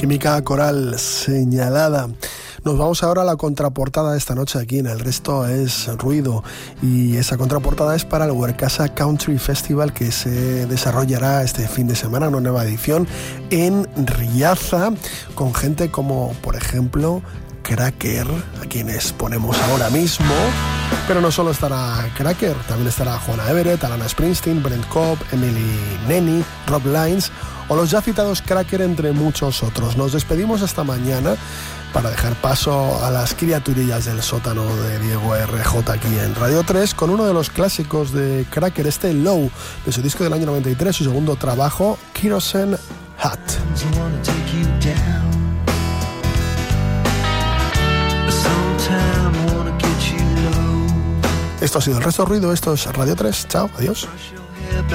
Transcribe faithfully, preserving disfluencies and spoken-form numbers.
Química coral señalada. Nos vamos ahora a la contraportada de esta noche aquí en El Resto es Ruido, y esa contraportada es para el Huercasa Country Festival que se desarrollará este fin de semana, una nueva edición en Riaza, con gente como, por ejemplo, Cracker, a quienes ponemos ahora mismo. Pero no solo estará Cracker, también estará Juana Everett, Alana Springsteen, Brent Cobb, Emily Nenny, Rob Lines o los ya citados Cracker, entre muchos otros. Nos despedimos hasta mañana para dejar paso a las criaturillas del sótano de Diego R J aquí en Radio tres con uno de los clásicos de Cracker, este Low, de su disco del año noventa y tres, su segundo trabajo, Kerosene Hat. Esto ha sido El Resto Ruido, esto es Radio tres, chao, adiós.